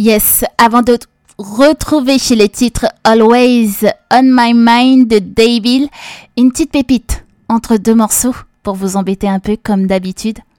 Yes, avant de retrouver chez les titres Always on My Mind de Dave Hill, une petite pépite entre deux morceaux pour vous embêter un peu comme d'habitude.